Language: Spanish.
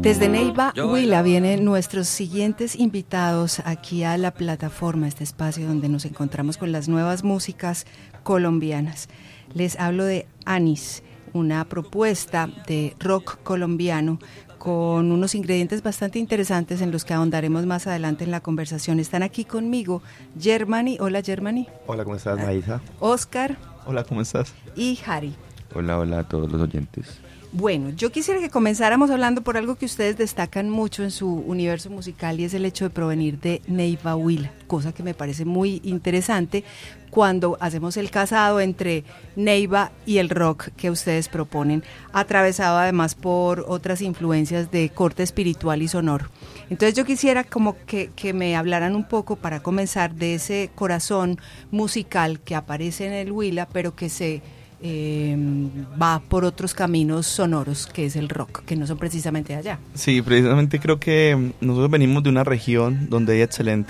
Desde Neiva, Huila, vienen nuestros siguientes invitados aquí a la plataforma, este espacio donde nos encontramos con las nuevas músicas colombianas. Les hablo de Anis, una propuesta de rock colombiano con unos ingredientes bastante interesantes en los que ahondaremos más adelante en la conversación. Están aquí conmigo Germany. Hola, Germany. Hola, ¿cómo estás, Maísa? Oscar. Hola, ¿cómo estás? Y Harry. Hola, hola a todos los oyentes. Bueno, yo quisiera que comenzáramos hablando por algo que ustedes destacan mucho en su universo musical, y es el hecho de provenir de Neiva, Huila, cosa que me parece muy interesante cuando hacemos el casado entre Neiva y el rock que ustedes proponen, atravesado además por otras influencias de corte espiritual y sonoro. Entonces yo quisiera como que me hablaran un poco, para comenzar, de ese corazón musical que aparece en el Huila, pero que se va por otros caminos sonoros, que es el rock, que no son precisamente allá. Sí, precisamente creo que nosotros venimos de una región donde hay excelente